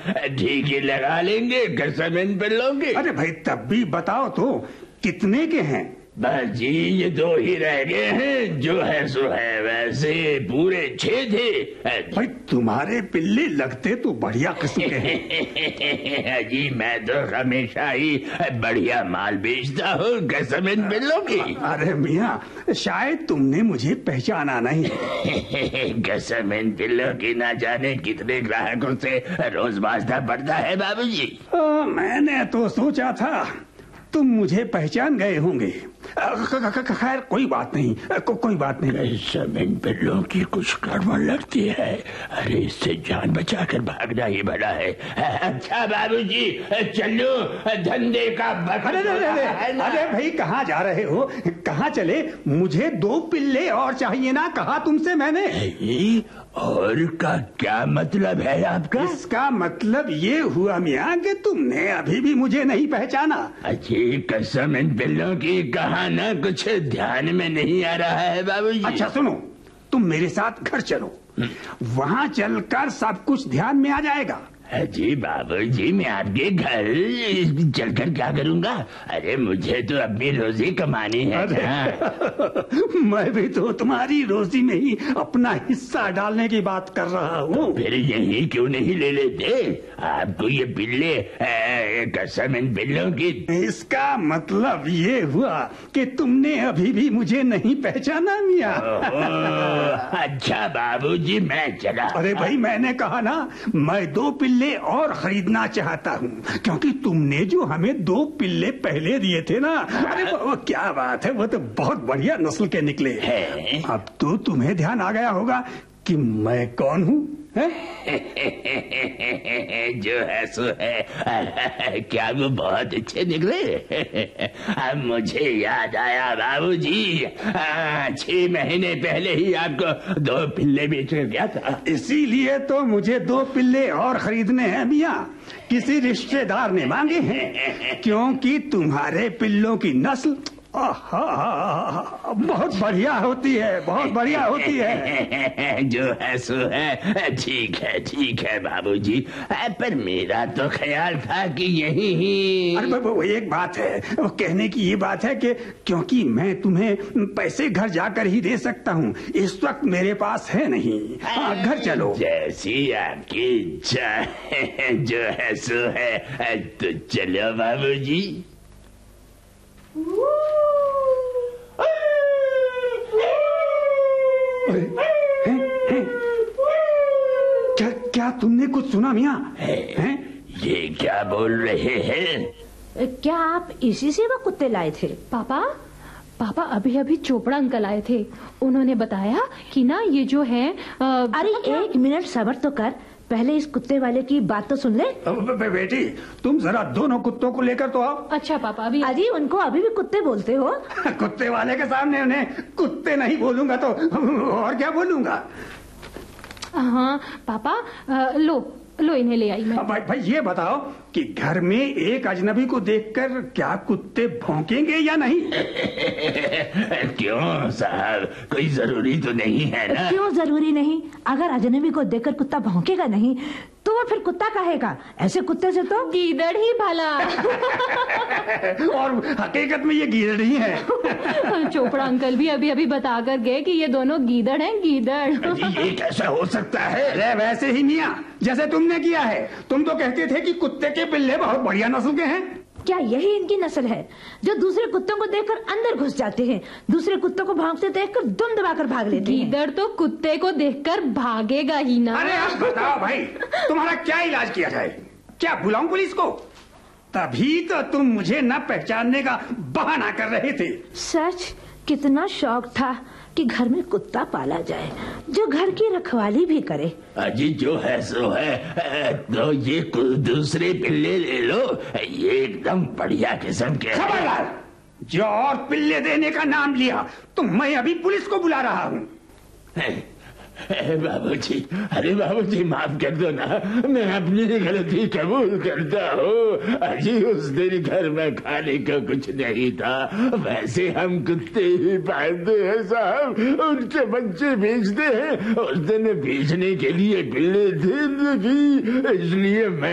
ठीक ही लगा लेंगे कसम इन बिल्लों की। अरे भाई तब भी बताओ तो कितने के हैं? बस जी ये 2 ही रह गए हैं, जो है सो है, वैसे पूरे 6 थे। भाई तुम्हारे पिल्ले लगते तो बढ़िया किस्म के हैं। जी मैं तो हमेशा ही बढ़िया माल बेचता हूँ कसम इन बिल्लों की। अरे मियाँ शायद तुमने मुझे पहचाना नहीं। कसम इन बिल्लों की ना जाने कितने ग्राहकों से रोज वास्ता पड़ता है बाबूजी। मैंने तो सोचा था तुम मुझे पहचान गए होंगे। खैर कोई बात नहीं, कोई बात नहीं। इन बिल्लों की कुछ गड़बड़ लगती है। अरे इससे जान बचाकर भागना ही बड़ा है। अच्छा बाबूजी चलो धंधे का। अरे भाई कहाँ जा रहे हो? कहाँ चले? मुझे 2 पिल्ले और चाहिए ना, कहा तुमसे मैंने। और का क्या मतलब है आपका? इसका मतलब ये हुआ मियाँ कि तुमने अभी भी मुझे नहीं पहचाना। अच्छी कसम इन बिल्लों की, कहा ना कुछ ध्यान में नहीं आ रहा है बाबूजी। अच्छा सुनो, तुम मेरे साथ घर चलो, वहाँ चलकर सब कुछ ध्यान में आ जाएगा। जी बाबूजी मैं आपके घर चलकर क्या करूँगा? अरे मुझे तो अपनी रोजी कमानी है। मैं भी तो तुम्हारी रोजी में ही अपना हिस्सा डालने की बात कर रहा हूँ। फिर यही क्यों नहीं ले लेते? आपको ये बिल्ले कसम इन बिल्लों की। इसका मतलब ये हुआ कि तुमने अभी भी मुझे नहीं पहचाना मियाँ। अच्छा बाबूजी मैं चला। अरे भाई मैंने कहा ना, मैं 2 पिल्ले और खरीदना चाहता हूँ, क्योंकि तुमने जो हमें 2 पिल्ले पहले दिए थे ना, अरे वो क्या बात है, वो तो बहुत बढ़िया नस्ल के निकले हैं। अब तो तुम्हें ध्यान आ गया होगा कि मैं कौन हूँ। जो है सो है। क्या वो बहुत अच्छे निकले? अब मुझे याद आया बाबूजी, 6 महीने पहले ही आपको 2 पिल्ले बेच गया था। इसीलिए तो मुझे 2 पिल्ले और खरीदने हैं मियाँ। किसी रिश्तेदार ने मांगे हैं, क्योंकि तुम्हारे पिल्लों की नस्ल बहुत बढ़िया होती है, बहुत बढ़िया होती है। जो है सो है, ठीक है बाबूजी। पर मेरा तो ख्याल था कि यही ही। अरे वो एक बात है, वो कहने की ये बात है कि क्योंकि मैं तुम्हें पैसे घर जाकर ही दे सकता हूँ, इस वक्त मेरे पास है नहीं। घर चलो। जैसी आपकी इच्छा है, जो है सो है, तो चलो बाबूजी। क्या तुमने कुछ सुना मियाँ? ये क्या बोल रहे हैं? क्या आप इसी से वो कुत्ते लाए थे? पापा अभी अभी चोपड़ा अंकल आए थे, उन्होंने बताया कि ना ये जो है। अरे 1 मिनट सब्र तो कर, पहले इस कुत्ते वाले की बात तो सुन ले। बेटी तुम जरा दोनों कुत्तों को लेकर तो आओ। अच्छा पापा अभी। अजी उनको अभी भी कुत्ते बोलते हो? कुत्ते वाले के सामने उन्हें कुत्ते नहीं बोलूंगा तो और क्या बोलूंगा? हाँ पापा, लो इन्हें ले आई मैं। भाई ये बताओ कि घर में एक अजनबी को देखकर क्या कुत्ते भौंकेंगे या नहीं? क्यों साहब, कोई जरूरी तो नहीं है ना? क्यों जरूरी नहीं? अगर अजनबी को देखकर कुत्ता भौंकेगा नहीं तो वो फिर कुत्ता कहेगा? ऐसे कुत्ते से तो गीदड़ ही भला। और हकीकत में ये गीदड़ ही है। चोपड़ा अंकल भी अभी अभी बता कर गए कि ये दोनों गीदड़ हैं, गीदड़। ये कैसा हो सकता है? अरे वैसे ही मियाँ जैसे तुमने किया है। तुम तो कहते थे कि कुत्ते के पिल्ले बहुत बढ़िया नस्ल के हैं। क्या यही इनकी नस्ल है जो दूसरे कुत्तों को देखकर अंदर घुस जाते हैं, दूसरे कुत्तों को भागते देखकर दुम दबाकर भाग लेते हैं? गीदड़ तो कुत्ते को देखकर भागेगा ही ना। अरे आप बताओ भाई, तुम्हारा क्या इलाज किया जाए? क्या बुलाऊं पुलिस को? तभी तो तुम मुझे न पहचानने का बहाना कर रहे थे। सच कितना शौक था कि घर में कुत्ता पाला जाए जो घर की रखवाली भी करे। अजी जो है सो है, तो ये दूसरे पिल्ले ले लो, ये एकदम बढ़िया किस्म के। खबरदार, जो और पिल्ले देने का नाम लिया तो मैं अभी पुलिस को बुला रहा हूँ। बाबूजी, अरे बाबूजी माफ कर दो ना, मैं अपनी गलती कबूल करता हूँ। अजी उस दिन घर में खाने का कुछ नहीं था, वैसे हम कुत्ते ही पालते हैं साहब, उनके बच्चे बेचते हैं, उस दिन बेचने के लिए पिल्ले थे, इसलिए मैं